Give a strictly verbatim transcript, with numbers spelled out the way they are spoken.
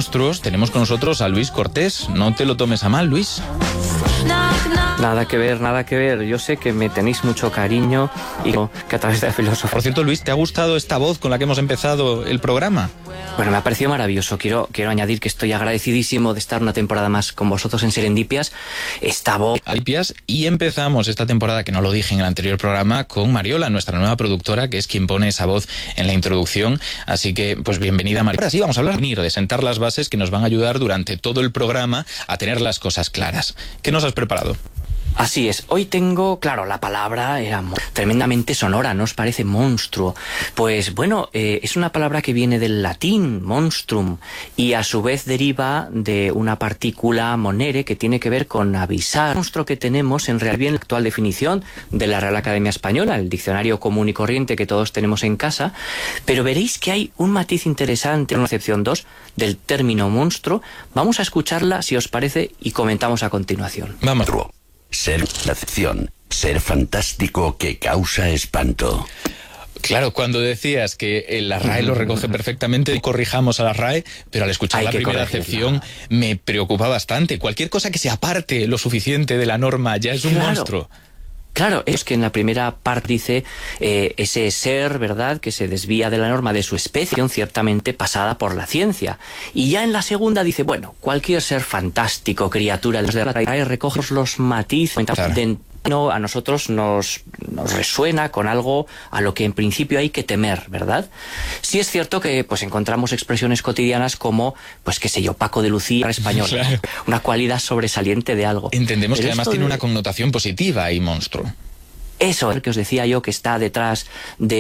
monstruos, tenemos con nosotros a Luis Cortés. No te lo tomes a mal, Luis. Nada que ver, nada que ver. Yo sé que me tenéis mucho cariño y que a través de la filosofía... Por cierto, Luis, ¿te ha gustado esta voz con la que hemos empezado el programa? Bueno, me ha parecido maravilloso. Quiero, quiero añadir que estoy agradecidísimo de estar una temporada más con vosotros en Serendipias. Esta voz... Serendipias, y empezamos esta temporada, que no lo dije en el anterior programa, con Mariola, nuestra nueva productora, que es quien pone esa voz en la introducción. Así que, pues bienvenida, Mariola. Ahora sí, vamos a hablar de sentar las bases que nos van a ayudar durante todo el programa a tener las cosas claras. ¿Qué nos has preparado? Así es, hoy tengo, claro, la palabra era tremendamente sonora, ¿no os parece? Monstruo. Pues bueno, eh, es una palabra que viene del latín, monstrum, y a su vez deriva de una partícula monere que tiene que ver con avisar. El monstruo que tenemos en realidad en la actual definición de la Real Academia Española, el diccionario común y corriente que todos tenemos en casa, pero veréis que hay un matiz interesante en la acepción dos del término monstruo. Vamos a escucharla, si os parece, y comentamos a continuación. Vamos. Ser la acepción, ser fantástico que causa espanto. Claro, cuando decías que la R A E lo recoge perfectamente, y corrijamos a la R A E, pero al escuchar Hay la que primera corregirla. acepción me preocupa bastante. Cualquier cosa que se aparte lo suficiente de la norma ya es un Claro. monstruo. Claro, es que en la primera parte dice eh, ese ser, ¿verdad?, que se desvía de la norma de su especie, ciertamente pasada por la ciencia. Y ya en la segunda dice, bueno, cualquier ser fantástico, criatura de la Tierra, recoge los matices Claro. de... No, a nosotros nos, nos resuena con algo a lo que en principio hay que temer, ¿verdad? Sí es cierto que pues encontramos expresiones cotidianas como, pues qué sé yo, Paco de Lucía español, Claro. una cualidad sobresaliente de algo. Entendemos Pero que además esto tiene de- una connotación positiva y monstruo. Eso que os decía yo que está detrás de